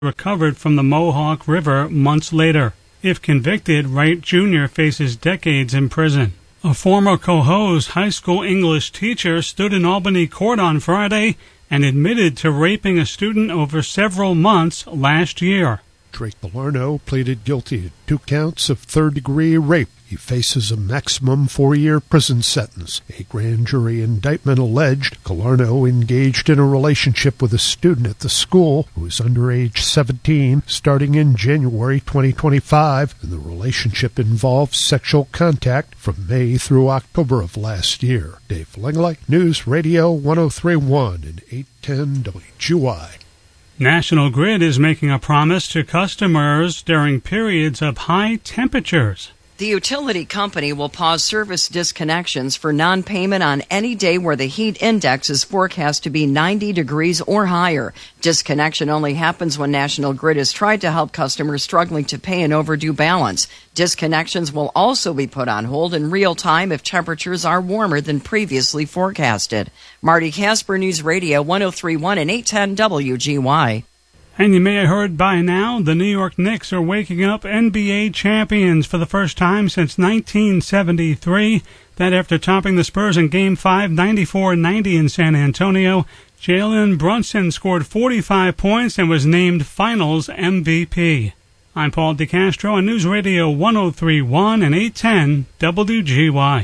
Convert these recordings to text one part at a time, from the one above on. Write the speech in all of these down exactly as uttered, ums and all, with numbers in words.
recovered from the Mohawk River months later. If convicted, Wright Junior faces decades in prison. A former Cohoes high school English teacher stood in Albany court on Friday and admitted to raping a student over several months last year. Drake Galarno pleaded guilty to two counts of third-degree rape. He faces a maximum four-year prison sentence. A grand jury indictment alleged Galarno engaged in a relationship with a student at the school who was under age seventeen starting in January twenty twenty-five, and the relationship involved sexual contact from May through October of last year. Dave Langley, News Radio one oh three point one and eight ten W G Y. National Grid is making a promise to customers during periods of high temperatures. The utility company will pause service disconnections for non-payment on any day where the heat index is forecast to be ninety degrees or higher. Disconnection only happens when National Grid has tried to help customers struggling to pay an overdue balance. Disconnections will also be put on hold in real time if temperatures are warmer than previously forecasted. Marty Casper, News Radio one oh three point one and eight ten W G Y. And you may have heard by now, the New York Knicks are waking up N B A champions for the first time since nineteen seventy-three. That after topping the Spurs in Game five, ninety-four ninety in San Antonio, Jalen Brunson scored forty-five points and was named Finals M V P. I'm Paul DeCastro on News Radio one oh three point one and eight ten W G Y.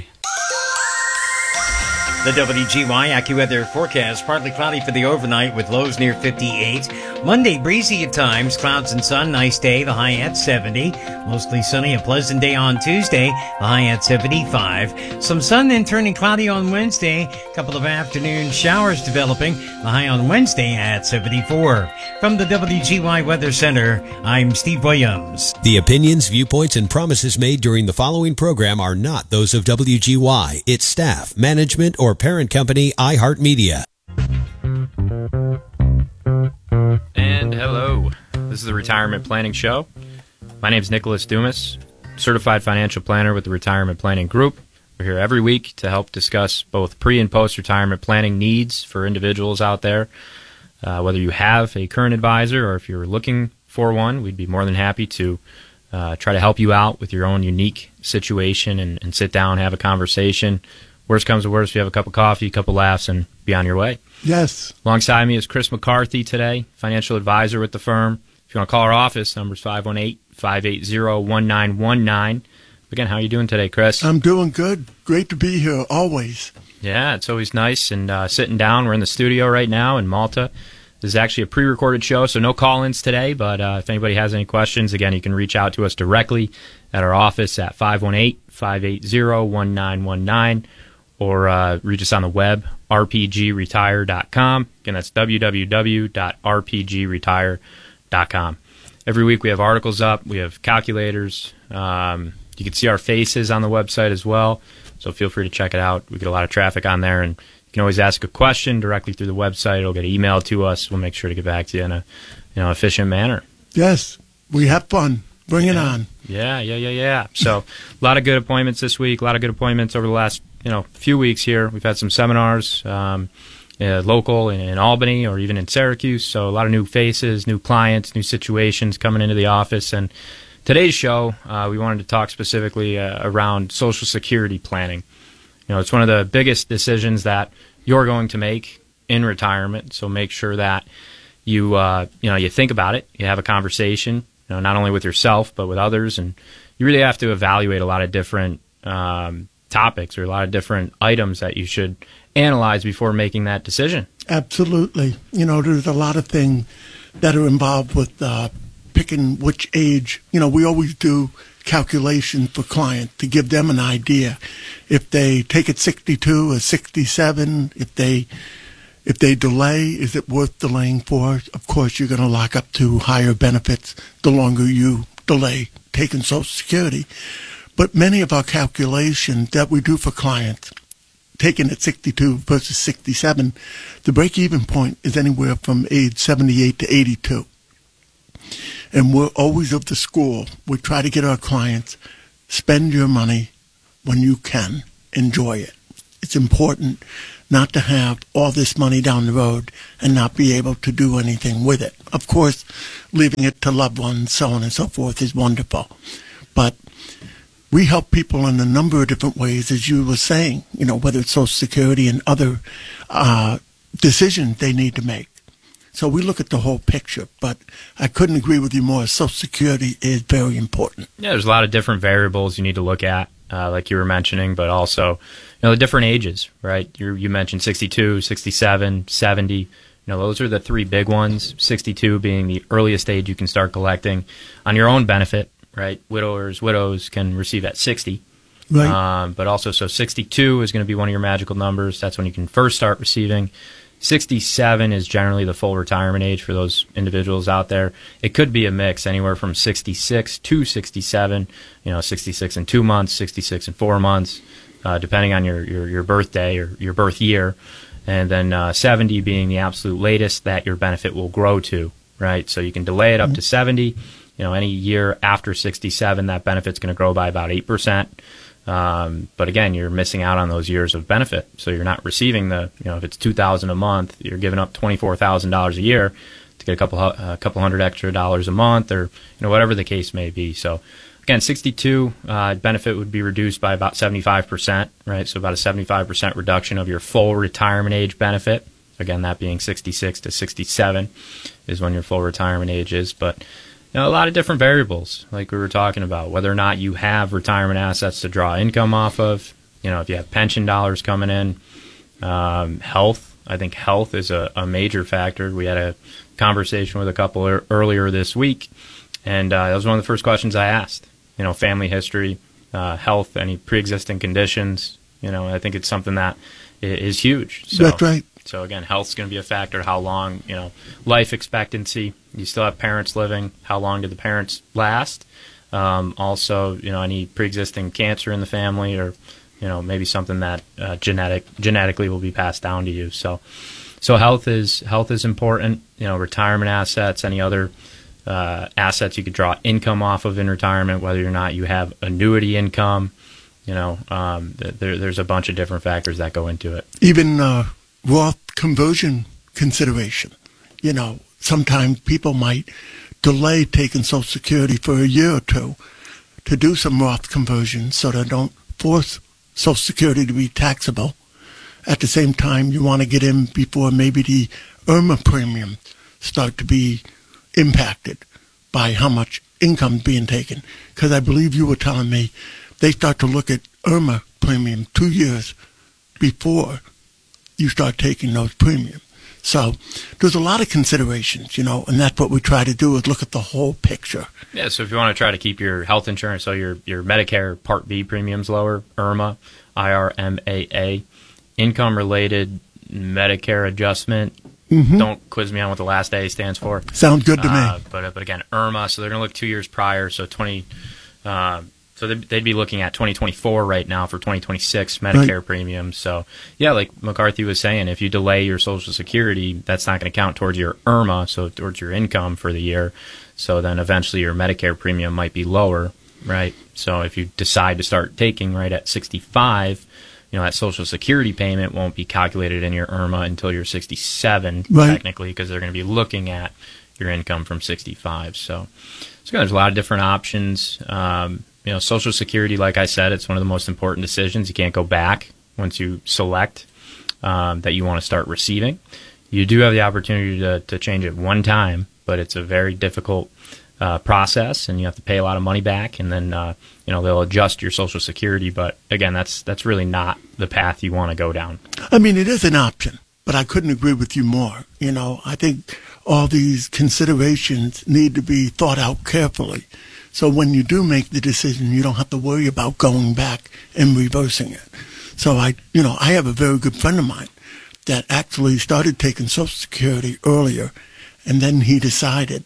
The W G Y AccuWeather forecast, partly cloudy for the overnight with lows near fifty-eight. Monday, breezy at times, clouds and sun, nice day, the high at seventy. Mostly sunny, a pleasant day on Tuesday, the high at seventy-five. Some sun then turning cloudy on Wednesday, a couple of afternoon showers developing, the high on Wednesday at seventy-four. From the W G Y Weather Center, I'm Steve Williams. The opinions, viewpoints, and promises made during the following program are not those of W G Y, its staff, management, or parent company iHeartMedia. And hello, this is the Retirement Planning Show. My name is Nicholas Dumas, certified financial planner with the Retirement Planning Group. We're here every week to help discuss both pre- and post-retirement planning needs for individuals out there. Uh, whether you have a current advisor or if you're looking for one, we'd be more than happy to uh, try to help you out with your own unique situation and, and sit down, have a conversation. Worst comes to worst, you have a cup of coffee, a couple laughs, and be on your way. Yes. Alongside me is Chris McCarthy today, financial advisor with the firm. If you want to call our office, number is five one eight, five eight zero, one nine one nine. Again, how are you doing today, Chris? I'm doing good. Great to be here, always. Yeah, it's always nice. And uh, sitting down, we're in the studio right now in Malta. This is actually a pre-recorded show, so no call-ins today. But uh, if anybody has any questions, again, you can reach out to us directly at our office at five one eight, five eight zero, one nine one nine. Or uh, reach us on the web, r p g retire dot com. Again, that's w w w dot r p g retire dot com. Every week we have articles up. We have calculators. Um, you can see our faces on the website as well, so feel free to check it out. We get a lot of traffic on there, and you can always ask a question directly through the website. It'll get emailed to us. We'll make sure to get back to you in a you know efficient manner. Yes, we have fun. Bring yeah. it on. Yeah, yeah, yeah, yeah. So a lot of good appointments this week, a lot of good appointments over the last you know, few weeks here. We've had some seminars, um, uh, local in, in Albany or even in Syracuse. So a lot of new faces, new clients, new situations coming into the office. And today's show, uh, we wanted to talk specifically uh, around Social Security planning. You know, it's one of the biggest decisions that you're going to make in retirement. So make sure that you, uh, you know, you think about it. You have a conversation, you know, not only with yourself but with others, and you really have to evaluate a lot of different Um, topics or a lot of different items that you should analyze before making that decision. Absolutely. You know, there's a lot of things that are involved with uh, picking which age. You know, we always do calculations for clients to give them an idea. If they take it sixty-two or sixty-seven, if they if they delay, is it worth delaying for? Of course, you're going to lock up to higher benefits the longer you delay taking Social Security. But many of our calculations that we do for clients, taken at sixty-two versus sixty-seven, the break-even point is anywhere from age seventy-eight to eighty-two. And we're always of the school. We try to get our clients, spend your money when you can. Enjoy it. It's important not to have all this money down the road and not be able to do anything with it. Of course, leaving it to loved ones, so on and so forth, is wonderful. But we help people in a number of different ways, as you were saying, you know, whether it's Social Security and other uh, decisions they need to make. So we look at the whole picture, but I couldn't agree with you more. Social Security is very important. Yeah, there's a lot of different variables you need to look at, uh, like you were mentioning, but also, you know, the different ages, right? You you mentioned sixty-two, sixty-seven, seventy. You know, those are the three big ones, sixty-two being the earliest age you can start collecting on your own benefit, right? Widowers, widows can receive at sixty. Right. Um, but also, so sixty-two is going to be one of your magical numbers. That's when you can first start receiving. sixty-seven is generally the full retirement age for those individuals out there. It could be a mix anywhere from sixty-six to sixty-seven, you know, sixty-six in two months, sixty-six in four months, uh, depending on your, your, your birthday or your birth year. And then uh, seventy being the absolute latest that your benefit will grow to, right? So you can delay it up to seventy. You know, any year after sixty-seven, that benefit's going to grow by about eight percent. Um, but again, you're missing out on those years of benefit. So you're not receiving the, you know, if it's two thousand dollars a month, you're giving up twenty-four thousand dollars a year to get a couple, a couple hundred extra dollars a month, or, you know, whatever the case may be. So again, sixty-two, uh, benefit would be reduced by about seventy-five percent, right? So about a seventy-five percent reduction of your full retirement age benefit. Again, that being sixty-six to sixty-seven is when your full retirement age is. But you know, a lot of different variables, like we were talking about, whether or not you have retirement assets to draw income off of, you know, if you have pension dollars coming in, um, health. I think health is a, a major factor. We had a conversation with a couple er- earlier this week, and uh, that was one of the first questions I asked. You know, family history, uh, health, any pre-existing conditions. You know, I think it's something that is huge. So, That's right. So again, health's going to be a factor. How long, you know, life expectancy. You still have parents living. How long do the parents last? Um, also, you know, any pre-existing cancer in the family, or you know, maybe something that uh, genetic genetically will be passed down to you. So, so health is health is important. You know, retirement assets, any other uh, assets you could draw income off of in retirement, whether or not you have annuity income. You know, um, there, there's a bunch of different factors that go into it. Even uh, Roth conversion consideration. You know, sometimes people might delay taking Social Security for a year or two to do some Roth conversion so they don't force Social Security to be taxable. At the same time, you want to get in before maybe the IRMA premium start to be impacted by how much income being taken. Because I believe you were telling me they start to look at IRMA premium two years before you start taking those premiums. So there's a lot of considerations, you know, and that's what we try to do is look at the whole picture. Yeah, so if you want to try to keep your health insurance, so your, your Medicare Part B premiums lower, IRMA, I R M A A, income-related Medicare adjustment. Mm-hmm. Don't quiz me on what the last A stands for. Sounds good to uh, me. But but again, IRMA, so they're going to look two years prior, so twenty. Uh, so they'd, they'd be looking at twenty twenty-four right now for twenty twenty-six Medicare right. premiums. So yeah, like McCarthy was saying, if you delay your Social Security, that's not going to count towards your IRMA, so towards your income for the year. So then eventually your Medicare premium might be lower, right? So if you decide to start taking right at sixty-five, you know, that Social Security payment won't be calculated in your IRMA until you're sixty-seven, right. technically, because they're going to be looking at your income from sixty-five. So, so there's a lot of different options. Um, you know, Social Security, like I said, it's one of the most important decisions. You can't go back once you select um, that you want to start receiving. You do have the opportunity to, to change it one time, but it's a very difficult uh, process, and you have to pay a lot of money back, and then uh, you know they'll adjust your Social Security. But again, that's that's really not the path you want to go down. I mean, it is an option, but I couldn't agree with you more. You know, I think all these considerations need to be thought out carefully. So when you do make the decision, you don't have to worry about going back and reversing it. So I, you know, I have a very good friend of mine that actually started taking Social Security earlier, and then he decided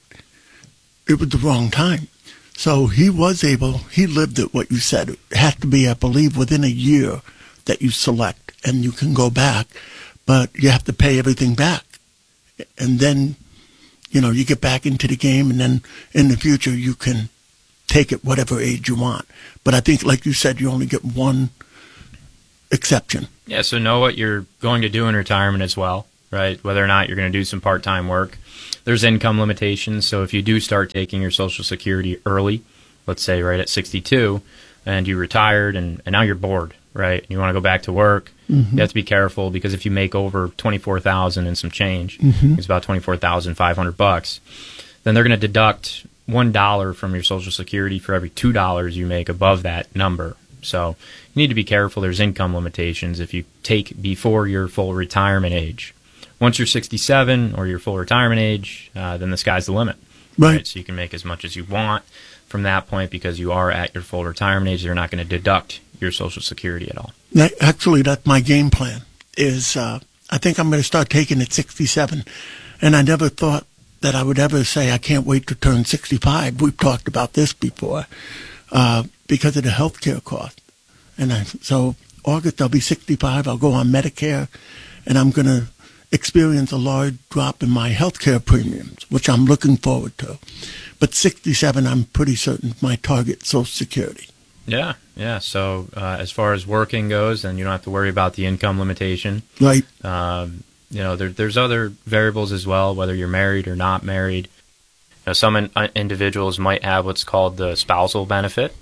it was the wrong time. So he was able, he lived at what you said. It has to be, I believe, within a year that you select, and you can go back, but you have to pay everything back. And then, you know, you get back into the game, and then in the future you can take it whatever age you want. But I think, like you said, you only get one exception. Yeah, so know what you're going to do in retirement as well, right? Whether or not you're going to do some part-time work. There's income limitations, so if you do start taking your Social Security early, let's say right at sixty-two, and you retired and, and now you're bored, right? You want to go back to work, mm-hmm. you have to be careful because if you make over twenty-four thousand dollars and some change, mm-hmm. it's about twenty-four thousand five hundred bucks, then they're going to deduct one dollar from your Social Security for every two dollars you make above that number. So you need to be careful. There's income limitations if you take before your full retirement age. Once you're sixty-seven or your full retirement age, uh, then the sky's the limit. Right. right. So you can make as much as you want from that point because you are at your full retirement age. They're not going to deduct your Social Security at all. Actually, that's my game plan. Is uh, I think I'm going to start taking at sixty-seven, and I never thought that I would ever say I can't wait to turn sixty-five. We've talked about this before uh, because of the health care cost. And I, so August I'll be sixty-five. I'll go on Medicare, and I'm going to experience a large drop in my health care premiums, which I'm looking forward to. But sixty-seven, I'm pretty certain my target Social Security. Yeah, yeah. So uh, as far as working goes, then you don't have to worry about the income limitation. Right. Um, you know, there, there's other variables as well, whether you're married or not married. You know, some in, uh, individuals might have what's called the spousal benefit.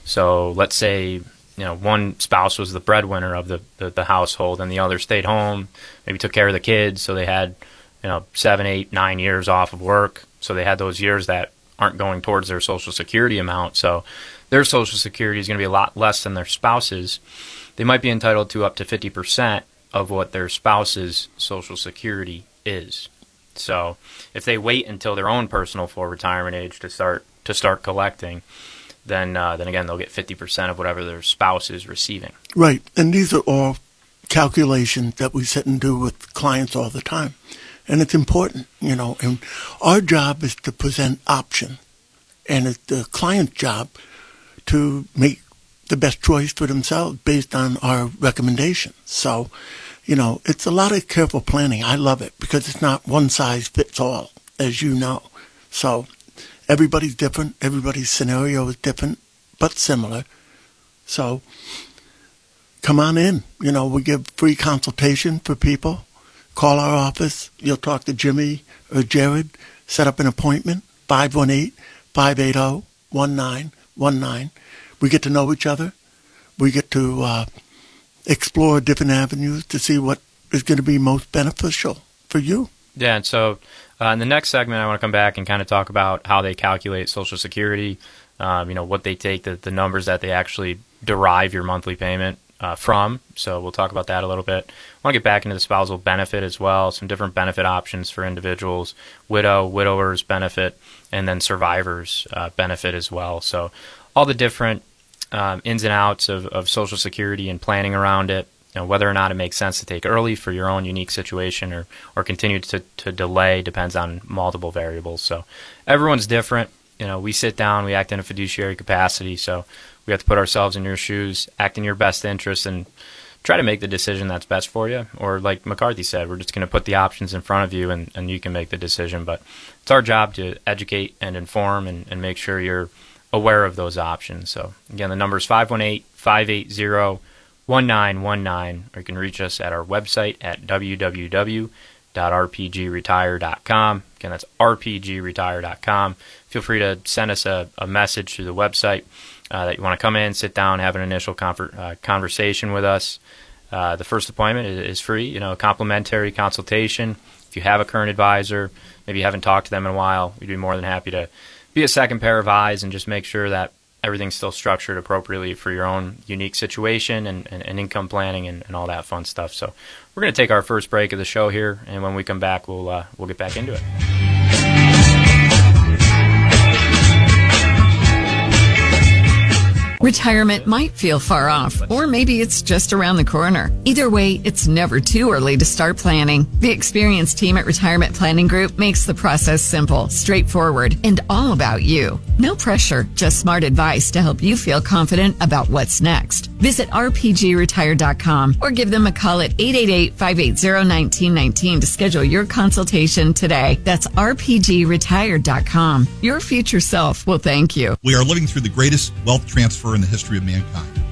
So let's say, you know, one spouse was the breadwinner of the, the, the household and the other stayed home, maybe took care of the kids. So they had, you know, seven, eight, nine years off of work. So they had those years that aren't going towards their Social Security amount. So their Social Security is going to be a lot less than their spouse's. They might be entitled to up to fifty percent of what their spouse's Social Security is. So if they wait until their own personal full retirement age to start to start collecting, then uh, then again they'll get fifty percent of whatever their spouse is receiving. Right, and these are all calculations that we sit and do with clients all the time, and it's important, you know. And our job is to present options, and it's the client's job to make the best choice for themselves based on our recommendations. So, you know, it's a lot of careful planning. I love it because it's not one size fits all, as you know. So everybody's different. Everybody's scenario is different, but similar. So come on in. You know, we give free consultation for people. Call our office. You'll talk to Jimmy or Jared. Set up an appointment, five one eight, five eight zero, one nine one nine. We get to know each other. We get to uh, explore different avenues to see what is going to be most beneficial for you. Yeah, and so uh, in the next segment, I want to come back and kind of talk about how they calculate Social Security, um, you know, what they take, the, the numbers that they actually derive your monthly payment uh, from. So we'll talk about that a little bit. I want to get back into the spousal benefit as well, some different benefit options for individuals, widow, widowers benefit, and then survivors uh, benefit as well. So all the different um, ins and outs of, of Social Security and planning around it, you know, whether or not it makes sense to take early for your own unique situation or, or continue to, to delay depends on multiple variables. So everyone's different. You know, we sit down, we act in a fiduciary capacity, so we have to put ourselves in your shoes, act in your best interest, and try to make the decision that's best for you. Or like McCarthy said, we're just going to put the options in front of you and, and you can make the decision. But it's our job to educate and inform and, and make sure you're aware of those options. So again, the number is five one eight, five eight zero, one nine one nine, or you can reach us at our website at w w w dot r p g retire dot com. Again, that's r p g retire dot com. Feel free to send us a, a message through the website uh, that you want to come in, sit down, have an initial conver- uh, conversation with us. Uh, the first appointment is, is free, you know, a complimentary consultation. If you have a current advisor, maybe you haven't talked to them in a while, we'd be more than happy to be a second pair of eyes and just make sure that everything's still structured appropriately for your own unique situation and, and, and income planning and, and all that fun stuff. So we're going to take our first break of the show here, and when we come back, we'll uh, we'll get back into it. Retirement might feel far off, or maybe it's just around the corner. Either way, it's never too early to start planning. The experienced team at Retirement Planning Group makes the process simple, straightforward, and all about you. No pressure, just smart advice to help you feel confident about what's next. Visit r p g retire dot com or give them a call at eight eight eight, five eight zero, one nine one nine to schedule your consultation today. That's r p g retire dot com. Your future self will thank you. We are living through the greatest wealth transfer in the history of mankind.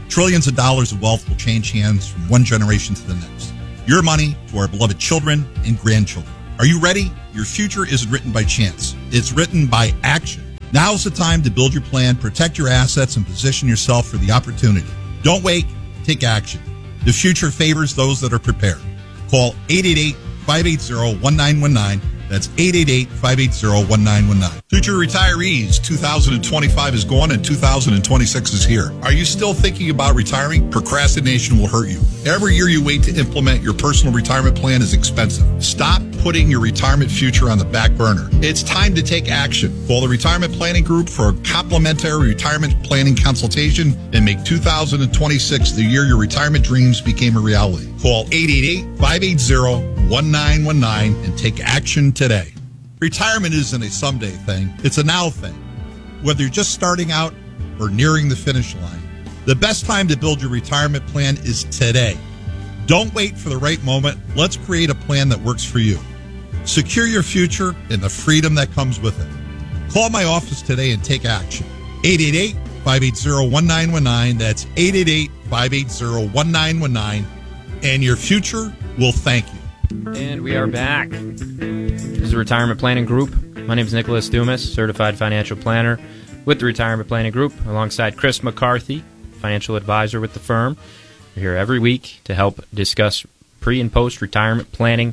Trillions of dollars of wealth will change hands from one generation to the next. Your money to our beloved children and grandchildren. Are you ready? Your future isn't written by chance. It's written by action. Now's the time to build your plan, protect your assets, and position yourself for the opportunity. Don't wait. Take action. The future favors those that are prepared. Call eight eight eight, five eight zero, one nine one nine. That's eight eight eight, five eight zero, one nine one nine. Future retirees, two thousand twenty-five is gone and two thousand twenty-six is here. Are you still thinking about retiring? Procrastination will hurt you. Every year you wait to implement your personal retirement plan is expensive. Stop putting your retirement future on the back burner. It's time to take action. Call the Retirement Planning Group for a complimentary retirement planning consultation and make two thousand twenty-six the year your retirement dreams became a reality. Call eight eight eight, five eight zero, one nine one nine and take action today. Retirement isn't a someday thing. It's a now thing. Whether you're just starting out or nearing the finish line, the best time to build your retirement plan is today. Don't wait for the right moment. Let's create a plan that works for you. Secure your future and the freedom that comes with it. Call my office today and take action. eight eight eight, five eight zero, one nine one nine. That's eight eight eight, five eight zero, one nine one nine. And your future will thank you. And we are back. This is the Retirement Planning Group. My name is Nicholas Dumas, Certified Financial Planner with the Retirement Planning Group, alongside Chris McCarthy, Financial Advisor with the firm. We're here every week to help discuss pre- and post-retirement planning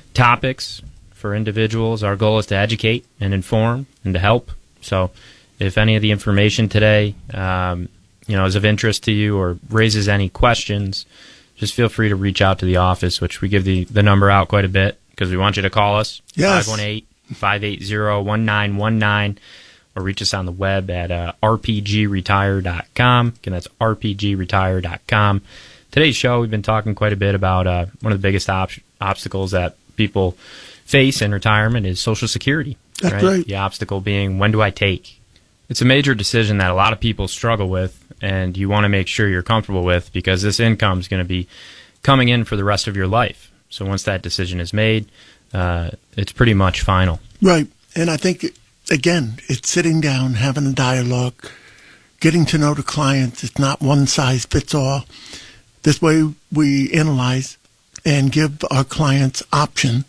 topics for individuals. Our goal is to educate and inform and to help. So if any of the information today um, you know, is of interest to you or raises any questions, just feel free to reach out to the office, which we give the, the number out quite a bit because we want you to call us. Yes. five one eight, five eight zero, one nine one nine, or reach us on the web at uh, r p g retire dot com. Again, that's r p g retire dot com. Today's show, we've been talking quite a bit about uh, one of the biggest op- obstacles that people face in retirement is Social Security. That's right? right. The obstacle being, when do I take? It's a major decision that a lot of people struggle with, and you want to make sure you're comfortable with because this income is going to be coming in for the rest of your life. So once that decision is made, uh, it's pretty much final. Right. And I think, again, it's sitting down, having a dialogue, getting to know the client. It's not one size fits all. This way we analyze and give our clients options,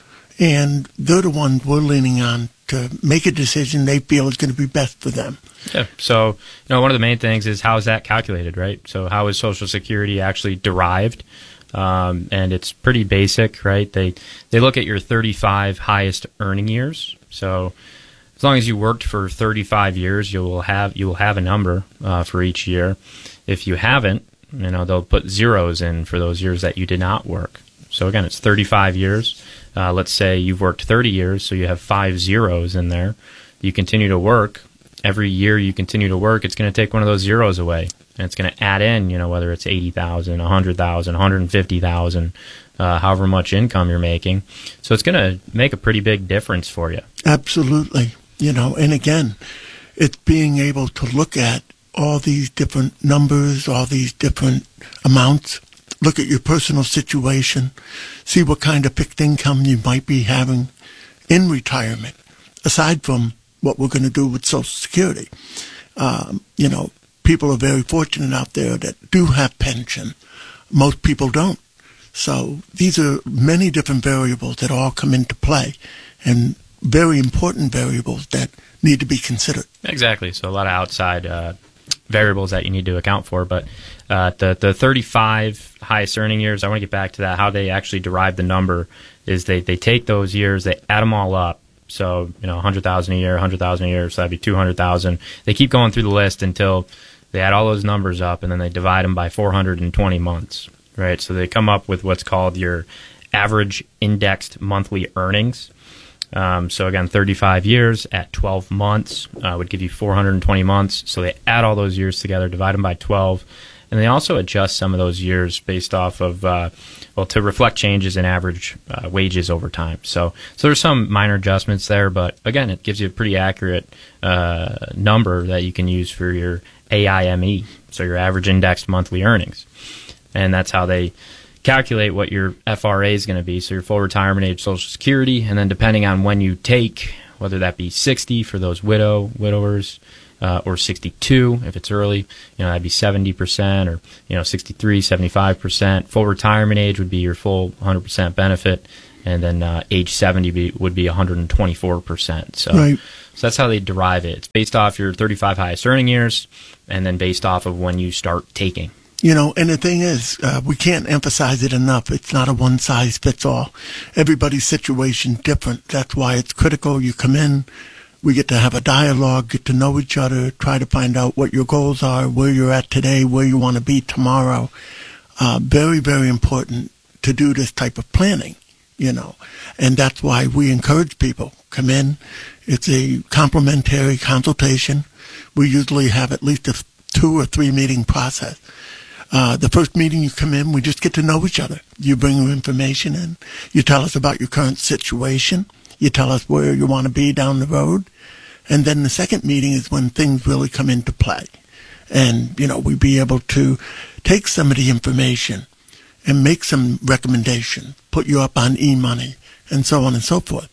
and they're the ones we're leaning on to make a decision they feel is going to be best for them. Yeah. So, you know, one of the main things is how is that calculated, right? So how is Social Security actually derived? Um, and it's pretty basic, right? They they look at your thirty-five highest earning years. So as long as you worked for thirty-five years, you will have you will have a number uh, for each year. If you haven't, you know, they'll put zeros in for those years that you did not work. So again, it's thirty-five years. Uh, let's say you've worked thirty years, so you have five zeros in there. You continue to work. Every year you continue to work, it's going to take one of those zeros away. And it's going to add in, you know, whether it's eighty thousand dollars, one hundred thousand dollars, one hundred fifty thousand dollars, uh, however much income you're making. So it's going to make a pretty big difference for you. Absolutely. You know, and again, it's being able to look at all these different numbers, all these different amounts, look at your personal situation, see what kind of fixed income you might be having in retirement, aside from what we're going to do with Social Security. Um, you know, people are very fortunate out there that do have pension. Most people don't. So these are many different variables that all come into play, and very important variables that need to be considered. Exactly. So a lot of outside uh, variables that you need to account for. But uh, the, the thirty-five highest earning years, I want to get back to that. How they actually derive the number is they, they take those years, they add them all up. So, you know, one hundred thousand a year, one hundred thousand a year, so that'd be two hundred thousand. They keep going through the list until they add all those numbers up, and then they divide them by four hundred twenty months, right? So they come up with what's called your average indexed monthly earnings. Um, so again, thirty-five years at twelve months uh, would give you four hundred twenty months. So they add all those years together, divide them by twelve, and they also adjust some of those years based off of, uh, well, to reflect changes in average uh, wages over time. So, so there's some minor adjustments there, but again, it gives you a pretty accurate uh, number that you can use for your A I M E, so your average indexed monthly earnings, and that's how they calculate what your F R A is going to be, so your full retirement age, Social Security, and then depending on when you take, whether that be sixty for those widow widowers, uh, or sixty-two if it's early, you know, that'd be seventy percent, or you know, sixty-three, seventy-five percent. Full retirement age would be your full one hundred percent benefit, and then uh, age seventy be, would be one hundred twenty-four percent. So, right. so that's how they derive it. It's based off your thirty-five highest earning years, and then based off of when you start taking. You know, and the thing is, uh, we can't emphasize it enough. It's not a one-size-fits-all. Everybody's situation different. That's why it's critical. You come in, we get to have a dialogue, get to know each other, try to find out what your goals are, where you're at today, where you want to be tomorrow. Uh, very, very important to do this type of planning, you know. And that's why we encourage people. Come in. It's a complimentary consultation. We usually have at least a two or three meeting process. Uh, the first meeting you come in, we just get to know each other. You bring your information in. You tell us about your current situation. You tell us where you want to be down the road. And then the second meeting is when things really come into play. And, you know, we be able to take some of the information and make some recommendations, put you up on e-money, and so on and so forth.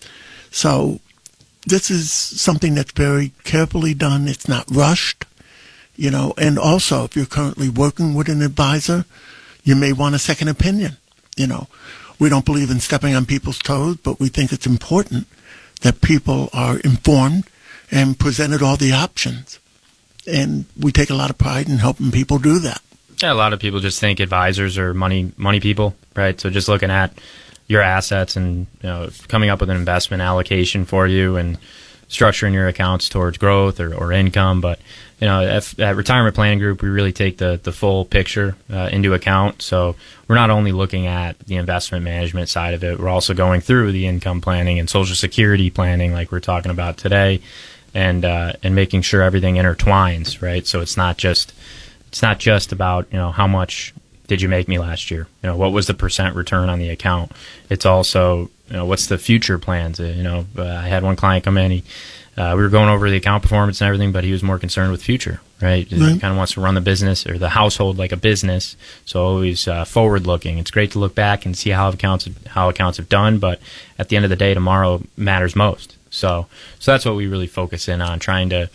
So this is something that's very carefully done. It's not rushed. You know, and also if you're currently working with an advisor, you may want a second opinion. You know, we don't believe in stepping on people's toes, but we think it's important that people are informed and presented all the options. And we take a lot of pride in helping people do that. Yeah, a lot of people just think advisors are money money people, right? So just looking at your assets and, you know, coming up with an investment allocation for you and structuring your accounts towards growth or, or income. But, you know, at, at Retirement Planning Group, we really take the, the full picture uh, into account. So we're not only looking at the investment management side of it, we're also going through the income planning and Social Security planning like we're talking about today, and uh, and making sure everything intertwines, right? So it's not just it's not just about, you know, how much did you make me last year? You know, what was the percent return on the account? It's also, you know, what's the future plans? Uh, you know, uh, I had one client come in. He, uh, we were going over the account performance and everything, but he was more concerned with future, right? He Right. kind of wants to run the business or the household like a business. So always uh, forward looking. It's great to look back and see how accounts how accounts have done, but at the end of the day, tomorrow matters most. So so that's what we really focus in on, trying to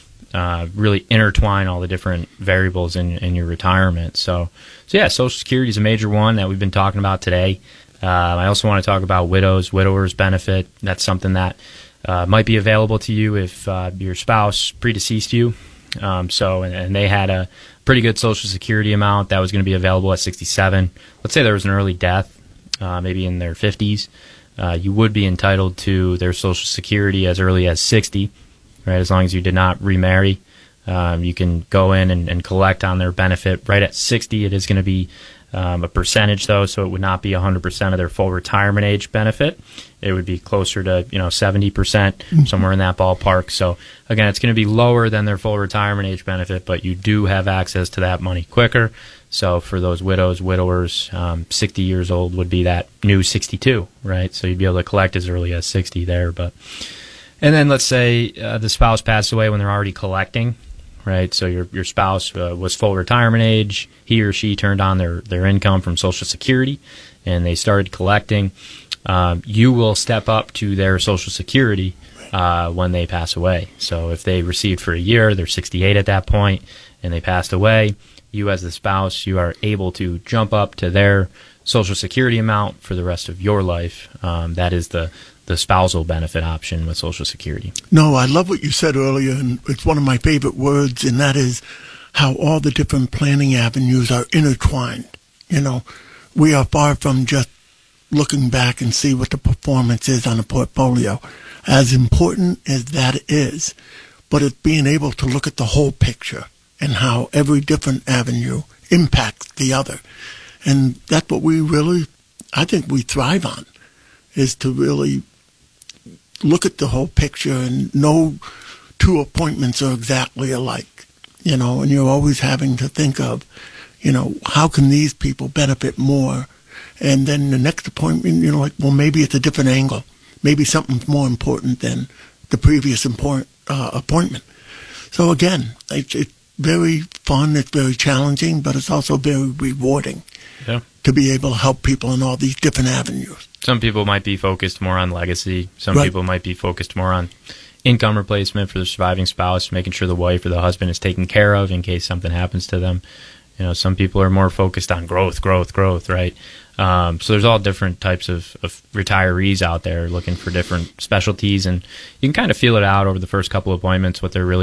uh, really intertwine all the different variables in in your retirement. So so yeah, Social Security is a major one that we've been talking about today. Uh, I also want to talk about widows, widowers benefit. That's something that uh, might be available to you if uh, your spouse predeceased you. Um, so, and, and they had a pretty good Social Security amount that was going to be available at sixty-seven. Let's say there was an early death, uh, maybe in their fifties. Uh, you would be entitled to their Social Security as early as sixty, right? As long as you did not remarry. Um, you can go in and, and collect on their benefit right at sixty. It is going to be um, a percentage, though, so it would not be one hundred percent of their full retirement age benefit. It would be closer to, you know, seventy percent, somewhere in that ballpark. So, again, it's going to be lower than their full retirement age benefit, but you do have access to that money quicker. So for those widows, widowers, um, sixty years old would be that new sixty-two, right? So you'd be able to collect as early as sixty there. But and then let's say uh, the spouse passed away when they're already collecting, right? So your your spouse uh, was full retirement age. He or she turned on their, their income from Social Security, and they started collecting. Um, you will step up to their Social Security uh, when they pass away. So if they received for a year, they're sixty-eight at that point, and they passed away, you as the spouse, you are able to jump up to their Social Security amount for the rest of your life. Um, that is the, the spousal benefit option with Social Security. No, I love what you said earlier, and it's one of my favorite words, and that is how all the different planning avenues are intertwined. You know, we are far from just looking back and see what the performance is on a portfolio. As important as that is, but it's being able to look at the whole picture and how every different avenue impacts the other. And that's what we really, I think we thrive on, is to really look at the whole picture and no two appointments are exactly alike, you know, and you're always having to think of, you know, how can these people benefit more? And then the next appointment, you know, like, well, maybe it's a different angle. Maybe something's more important than the previous import, uh, appointment. So again, it's, it's very fun, it's very challenging, but it's also very rewarding yeah. to be able to help people in all these different avenues. Some people might be focused more on legacy. Some Right. people might be focused more on income replacement for the surviving spouse, making sure the wife or the husband is taken care of in case something happens to them. You know, some people are more focused on growth, growth, growth, right? Um, so there's all different types of, of retirees out there looking for different specialties, and you can kind of feel it out over the first couple of appointments what they're really